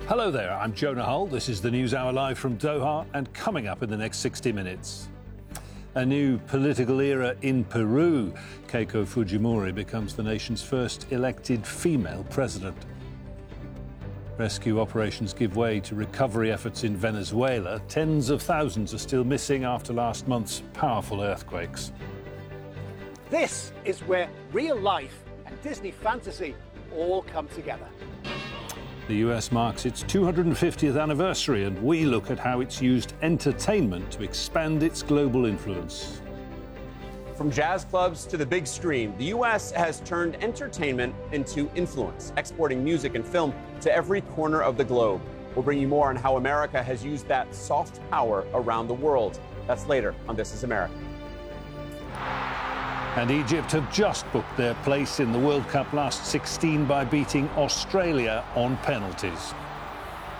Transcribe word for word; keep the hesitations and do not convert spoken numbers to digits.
Hello there, I'm Jonah Hull. This is the News Hour live from Doha, and coming up in the next sixty minutes. A new political era in Peru. Keiko Fujimori becomes the nation's first elected female president. Rescue operations give way to recovery efforts in Venezuela. Tens of thousands are still missing after last month's powerful earthquakes. This is where real life and Disney fantasy all come together. The U S marks its two hundred fiftieth anniversary, and we look at how it's used entertainment to expand its global influence. From jazz clubs to the big screen, the U S has turned entertainment into influence, exporting music and film to every corner of the globe. We'll bring you more on how America has used that soft power around the world. That's later on This Is America. And Egypt have just booked their place in the World Cup last sixteen by beating Australia on penalties.